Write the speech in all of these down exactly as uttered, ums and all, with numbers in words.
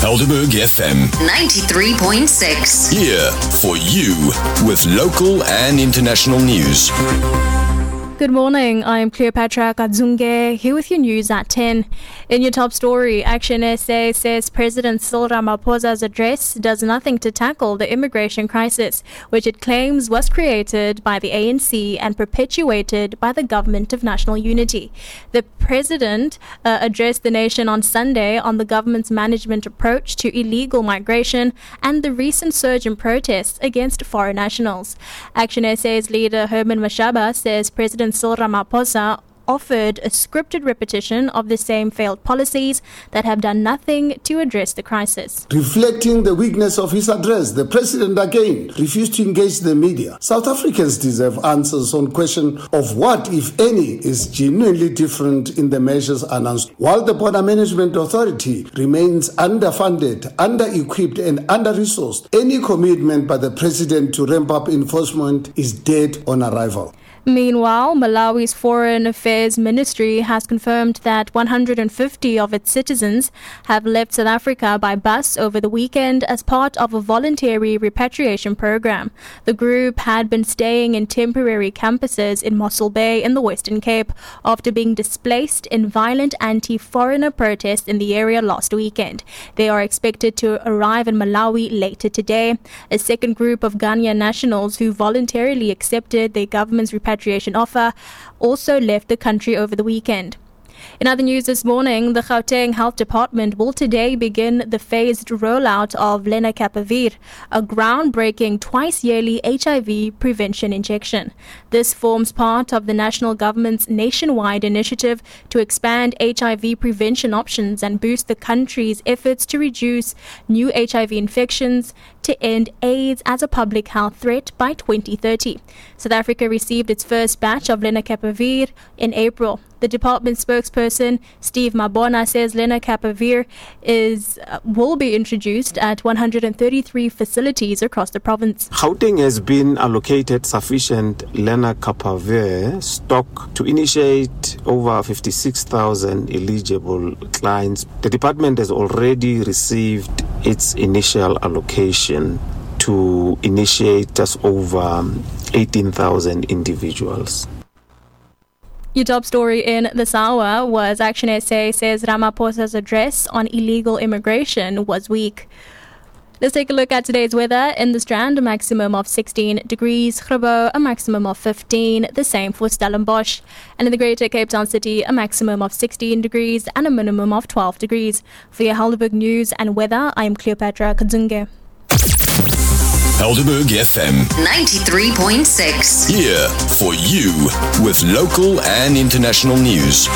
Helderberg F M ninety-three point six. Here for you with local and international news. Good morning, I am Cleopatra Kadzunge, here with your news at ten. In your top story, Action S A says President Cyril Ramaphosa's address does nothing to tackle the immigration crisis, which it claims was created by the A N C and perpetuated by the Government of National Unity. The President uh, addressed the nation on Sunday on the government's management approach to illegal migration and the recent surge in protests against foreign nationals. Action S A's leader Herman Mashaba says President Cyril Ramaphosa offered a scripted repetition of the same failed policies that have done nothing to address the crisis. Reflecting the weakness of his address, the president again refused to engage the media. South Africans deserve answers on question of what, if any, is genuinely different in the measures announced. While the Border Management Authority remains underfunded, under-equipped and under-resourced, any commitment by the president to ramp up enforcement is dead on arrival. Meanwhile, Malawi's Foreign Affairs Ministry has confirmed that one hundred fifty of its citizens have left South Africa by bus over the weekend as part of a voluntary repatriation program. The group had been staying in temporary campuses in Mossel Bay in the Western Cape after being displaced in violent anti-foreigner protests in the area last weekend. They are expected to arrive in Malawi later today. A second group of Ghanaian nationals who voluntarily accepted the government's repatriation offer also left the country over the weekend. In other news this morning, the Gauteng Health Department will today begin the phased rollout of lenacapavir, a groundbreaking twice-yearly H I V prevention injection. This forms part of the national government's nationwide initiative to expand H I V prevention options and boost the country's efforts to reduce new H I V infections to end AIDS as a public health threat by twenty thirty. South Africa received its first batch of lenacapavir in April. The department spokesperson, Steve Mabona, says lenacapavir is uh, will be introduced at one hundred thirty-three facilities across the province. Gauteng has been allocated sufficient lenacapavir stock to initiate over fifty-six thousand eligible clients. The department has already received its initial allocation to initiate just over eighteen thousand individuals. Your top story in this hour was Action S A says Ramaphosa's address on illegal immigration was weak. Let's take a look at today's weather. In the Strand, a maximum of sixteen degrees. Grabo, a maximum of fifteen. The same for Stellenbosch. And in the Greater Cape Town City, a maximum of sixteen degrees and a minimum of twelve degrees. For your Helderberg news and weather, I am Cleopatra Kadzunge. Helderberg F M ninety-three point six. Here for you with local and international news.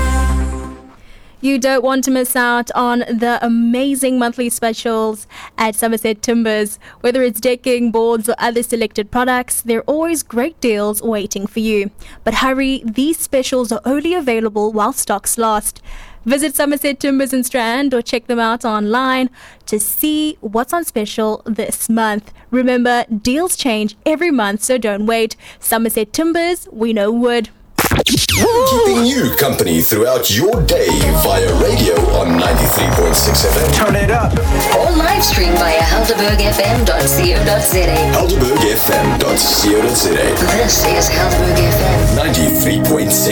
You don't want to miss out on the amazing monthly specials at Somerset Timbers. Whether it's decking, boards or other selected products, there are always great deals waiting for you. But hurry, these specials are only available while stocks last. Visit Somerset Timbers in Strand or check them out online to see what's on special this month. Remember, deals change every month, so don't wait. Somerset Timbers, we know wood. Keeping you company throughout your day via radio on ninety-three point six F M. Turn it up. Or live stream via helderberg f m dot co dot za. helderberg f m dot co dot za. This is Helderberg F M ninety-three point six.